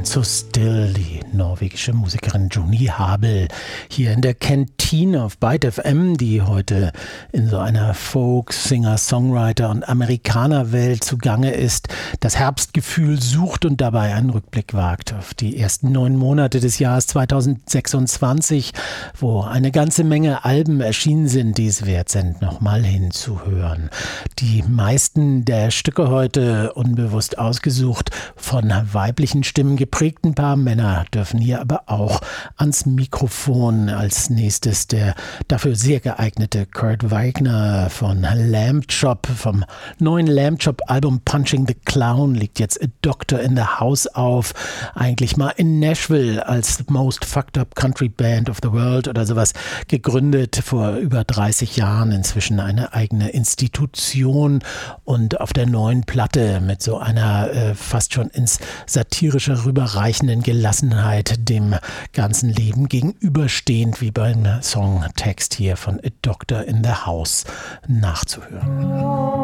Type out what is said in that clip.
So Still, die norwegische Musikerin Joni Habel, hier in der Kantine auf Byte FM, die heute in so einer Folk-, Singer-, Songwriter- und Amerikaner-Welt zugange ist, das Herbstgefühl sucht und dabei einen Rückblick wagt auf die ersten 9 Monate des Jahres 2026, wo eine ganze Menge Alben erschienen sind, die es wert sind, nochmal hinzuhören. Die meisten der Stücke heute unbewusst ausgesucht, von weiblichen Stimmen geprägt. Ein paar Männer dürfen hier aber auch ans Mikrofon. Als nächstes der dafür sehr geeignete Kurt Wagner von Lamb Chop. Vom neuen Lamb Chop Album Punching the Clown liegt jetzt A Doctor in the House auf. Eigentlich mal in Nashville als Most Fucked Up Country Band of the World oder sowas gegründet, vor über 30 Jahren, inzwischen eine eigene Institution, und auf der neuen Platte mit so einer fast schon ins Satirische rüberreichenden Gelassenheit dem ganzen Leben gegenüberstehend, wie beim Songtext hier von A Doctor in the House nachzuhören.